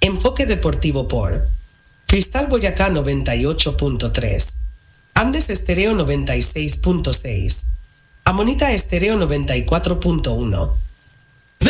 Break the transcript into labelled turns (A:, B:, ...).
A: Enfoque Deportivo por Cristal Boyacá 98.3, Andes Estéreo 96.6, Amonita Estéreo 94.1,